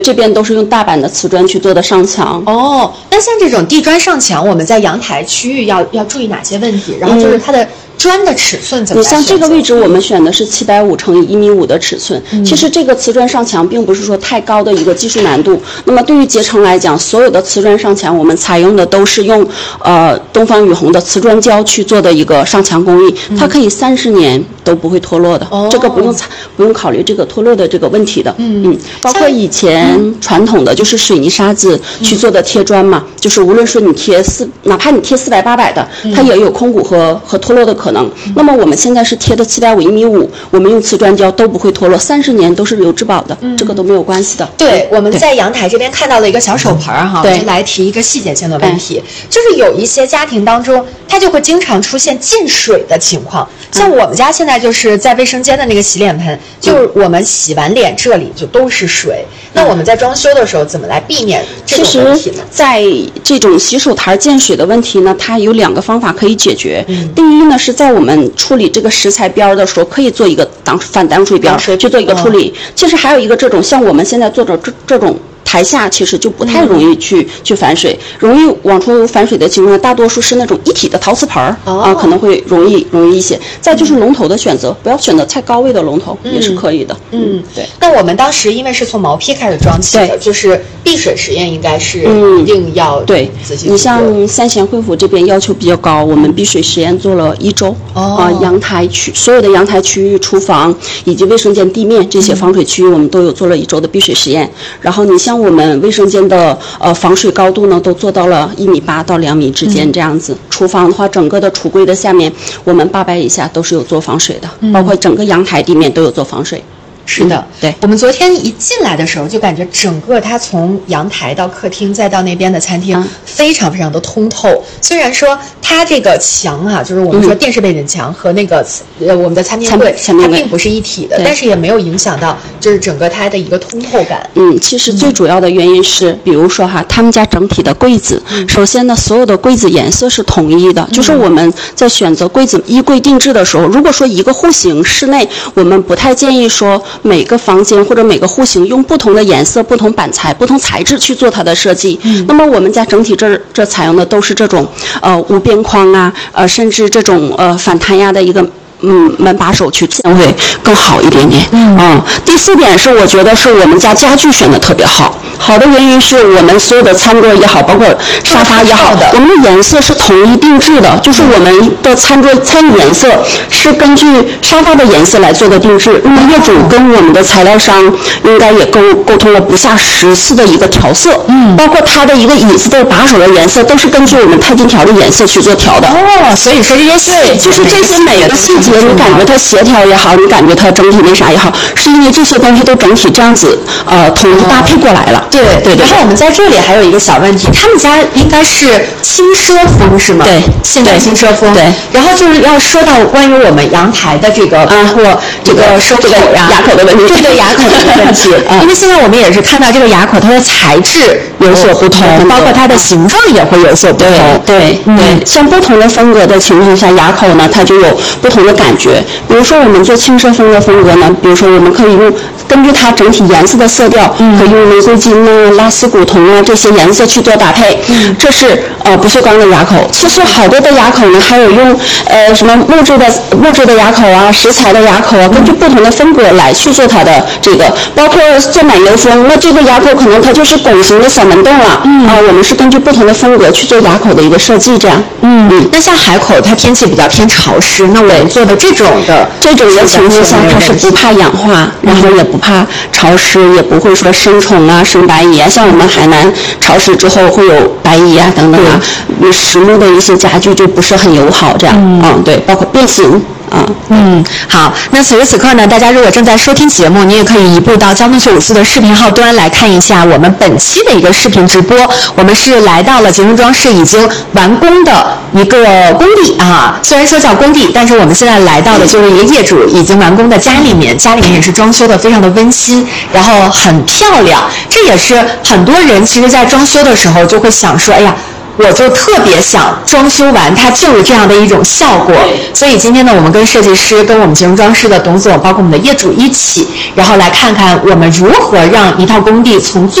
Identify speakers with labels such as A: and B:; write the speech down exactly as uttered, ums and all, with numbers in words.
A: 这边都是用大板的瓷砖去做的上墙。
B: 哦，那像这种地砖上墙，我们在阳台区域要要注意哪些问题？然后就是它的砖的尺寸怎么来选择？
A: 你像这个位置，我们选的是七百五乘以一米五的尺寸。
B: 嗯、
A: 其实这个瓷砖上墙并不是说太高的一个技术难度。那么对于结成来讲，所有的瓷砖上墙，我们采用的都是用呃东方雨虹的瓷砖胶去做的一个上墙工艺，它可以三十年都不会脱落的。
B: 哦、
A: 这个不用不用考虑这个脱落的这个问题的。
B: 嗯
A: 嗯，包括以前传统的就是水泥沙子去做的贴砖嘛，嗯、就是无论是你贴四，哪怕你贴四百八百的，它也有空鼓和和脱落的可能。嗯、那么我们现在是贴的七百五一米五，我们用瓷砖胶都不会脱落，三十年都是有质保的，嗯、这个都没有关系的。
B: 对，我们在阳台这边看到了一个小手盆哈，我就来提一个细节性的问题，就是有一些家庭当中，它就会经常出现进水的情况。像我们家现在就是在卫生间的那个洗脸盆，就是我们洗完脸这里就都是水。那我们在装修的时候怎么来避免这种问题呢？
A: 在这种洗手台溅水的问题呢，它有两个方法可以解决。嗯、第一呢，是在我们处理这个食材边的时候，可以做一个挡反挡水边去做一个处理。哦、其实还有一个这种，像我们现在做的这这种。台下其实就不太容易去、嗯、去反水，容易往出反水的情况，大多数是那种一体的陶瓷盆儿、哦、啊，可能会容易容易一些。再就是龙头的选择，不要选择太高位的龙头、嗯、也是可以的。
B: 嗯，嗯对。那我们当时因为是从毛坯开始装起的，就是避水实验应该是一定要、嗯、
A: 对。你像三贤惠府这边要求比较高，我们避水实验做了一周。哦。啊，阳台区所有的阳台区域、厨房以及卫生间地面这些防水区域，我们都有做了一周的避水实验。然后你像我们卫生间的呃防水高度呢，都做到了一米八到两米之间这样子。嗯、厨房的话，整个的橱柜的下面，我们八百以下都是有做防水的，嗯、包括整个阳台地面都有做防水。
B: 是的，
A: 嗯、对。
B: 我们昨天一进来的时候，就感觉整个它从阳台到客厅，再到那边的餐厅，嗯、非常非常的通透。虽然说它这个墙啊，就是我们说电视背景墙和那个、嗯、呃我们的餐厅柜，它并不是一体的，但是也没有影响到就是整个它的一个通透感。
A: 嗯，其实最主要的原因是，嗯、比如说哈，他们家整体的柜子，嗯、首先呢，所有的柜子颜色是统一的，嗯、就是我们在选择柜子衣柜定制的时候，如果说一个户型室内，我们不太建议说。每个房间或者每个户型用不同的颜色、不同板材、不同材质去做它的设计。嗯、那么我们家整体这这采用的都是这种呃无边框啊，呃甚至这种呃反弹压的一个。嗯，门把手去会更好一点点。嗯，嗯，第四点是我觉得是我们家家具选的特别好。好的原因是我们所有的餐桌也好，包括沙发也好，我们的颜色是统一定制的，就是我们的餐桌餐椅颜色是根据沙发的颜色来做的定制。那么业主跟我们的材料商应该也沟沟通了不下十次的一个调色。嗯，包括它的一个椅子的把手的颜色都是根据我们钛金条的颜色去做调的。
B: 哦，所以说这些细节，
A: 就是这些每个细节。你感觉它协调也好，你感觉它整体那啥也好，是因为这些东西都整体这样子呃统一搭配过来了。
B: 哦、对对对。然后我们在这里还有一个小问题，他们家应该是轻奢风是吗？
A: 对，
B: 现在轻奢风。
A: 对。
B: 然后就是要说到关于我们阳台的这个包括这个收口呀、
A: 牙口的问题，
B: 对对，牙口的问题。因为现在我们也是看到这个牙口它的材质有所不同，包括它的形状也会有所不同。
A: 对对对，像不同的风格的情况下，牙口呢它就有不同的感觉。比如说我们做轻奢风的风格呢，比如说我们可以用根据它整体颜色的色调，嗯、可以用玫瑰金啊、拉丝古铜啊这些颜色去做搭配。嗯、这是呃不锈钢的牙口。其实好多的牙口呢，还有用呃什么木质的木质的牙口啊、石材的牙口啊，根据不同的风格来去做它的这个。包括做奶油风，那这个牙口可能它就是拱形的小门洞了。嗯啊，我们是根据不同的风格去做牙口的一个设计，这样。
B: 嗯嗯。那像海口，它天气比较偏潮湿，那我们做的这种的
A: 这种的情况下，它是不怕氧化，然后也不怕潮湿，也不会说生虫啊、生白蚁啊。像我们海南潮湿之后会有白蚁啊等等啊，实木的一些家具就不是很友好，这样。嗯，嗯对，包括变形。啊，
B: 嗯，好。那此时此刻呢，大家如果正在收听节目，你也可以移步到交通九五四的视频号端来看一下我们本期的一个视频直播。我们是来到了集成装饰已经完工的一个工地啊，虽然说叫工地，但是我们现在来到的就是一个业主已经完工的家里面，家里面也是装修的非常的温馨，然后很漂亮。这也是很多人其实在装修的时候就会想说，哎呀。 我就特别想装修完它就是这样的一种效果。所以今天呢，我们跟设计师、跟我们集成装饰的董总，包括我们的业主一起，然后来看看我们如何让一套工地从最